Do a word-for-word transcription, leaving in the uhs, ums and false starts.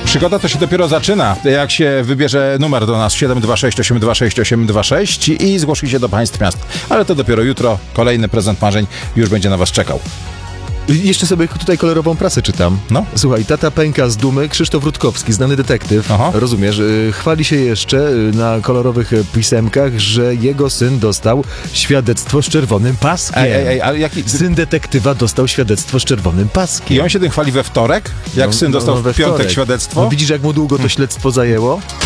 Przygoda to się dopiero zaczyna, jak się wybierze numer do nas siedem dwa sześć osiem dwa sześć osiem dwa sześć i zgłosi się do państw miast. Ale to dopiero jutro. Kolejny prezent marzeń już będzie na was czekał. Jeszcze sobie tutaj kolorową prasę czytam. No. Słuchaj, tata pęka z dumy, Krzysztof Rutkowski, znany detektyw, Aha. rozumiesz, y, chwali się jeszcze y, na kolorowych y, pisemkach, że jego syn dostał świadectwo z czerwonym paskiem. Ej, ej, ej, ale jaki... Syn detektywa dostał świadectwo z czerwonym paskiem. I on się tym chwali we wtorek? Jak No, syn dostał no, we w piątek wtorek. świadectwo? No, widzisz, jak mu długo to śledztwo zajęło?